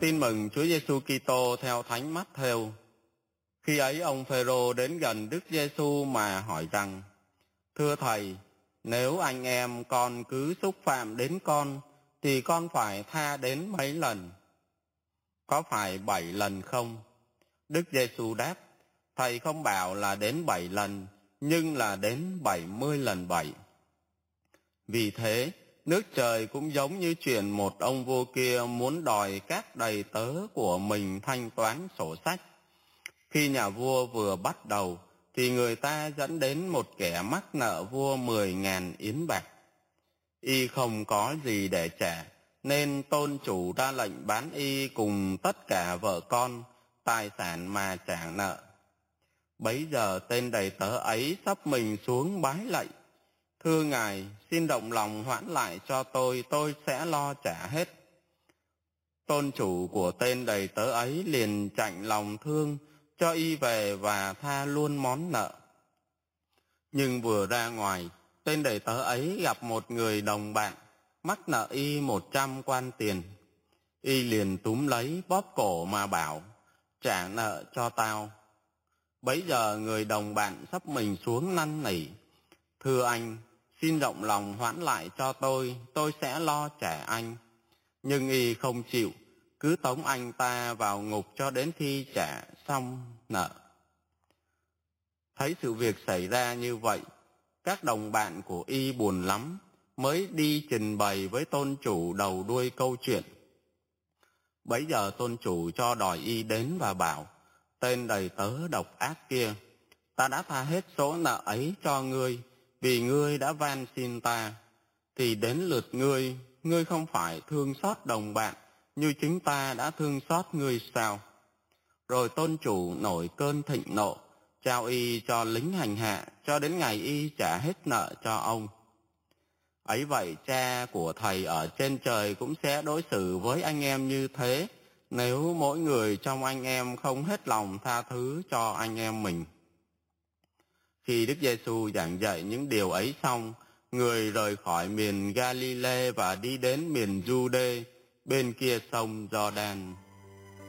Tin mừng Chúa Giêsu Kitô theo Thánh Mát-thêu. Khi ấy ông Phêrô đến gần Đức Giêsu mà hỏi rằng: Thưa Thầy, nếu anh em con cứ xúc phạm đến con, thì con phải tha đến mấy lần? Có phải 7 lần không? Đức Giêsu đáp: Thầy không bảo là đến 7 lần, nhưng là đến 70 lần 7. Vì thế, nước trời cũng giống như chuyện một ông vua kia muốn đòi các đầy tớ của mình thanh toán sổ sách. Khi nhà vua vừa bắt đầu, thì người ta dẫn đến một kẻ mắc nợ vua 10.000 yến bạc. Y không có gì để trả, nên tôn chủ ra lệnh bán y cùng tất cả vợ con, tài sản mà trả nợ. Bấy giờ tên đầy tớ ấy xấp mình xuống bái lạy: Thưa Ngài, xin động lòng hoãn lại cho tôi sẽ lo trả hết. Tôn chủ của tên đầy tớ ấy liền chạnh lòng thương, cho y về và tha luôn món nợ. Nhưng vừa ra ngoài, tên đầy tớ ấy gặp một người đồng bạn, mắc nợ y 100 quan tiền. Y liền túm lấy bóp cổ mà bảo: Trả nợ cho tao. Bấy giờ người đồng bạn xấp mình xuống năn nỉ: Thưa anh, xin rộng lòng hoãn lại cho tôi sẽ lo trả anh. Nhưng y không chịu, cứ tống anh ta vào ngục cho đến khi trả xong nợ. Thấy sự việc xảy ra như vậy, các đồng bạn của y buồn lắm, mới đi trình bày với tôn chủ đầu đuôi câu chuyện. Bấy giờ tôn chủ cho đòi y đến và bảo: Tên đầy tớ độc ác kia, ta đã tha hết số nợ ấy cho ngươi, vì ngươi đã van xin ta. Thì đến lượt ngươi không phải thương xót đồng bạn như chính ta đã thương xót ngươi sao? Rồi tôn chủ nổi cơn thịnh nộ, trao y cho lính hành hạ cho đến ngày y trả hết nợ cho ông. Ấy vậy cha của thầy ở trên trời cũng sẽ đối xử với anh em như thế, nếu mỗi người trong anh em không hết lòng tha thứ cho anh em mình. Khi Đức Giêsu giảng dạy những điều ấy xong, người rời khỏi miền Galile và đi đến miền Giu-đê bên kia sông Giođan.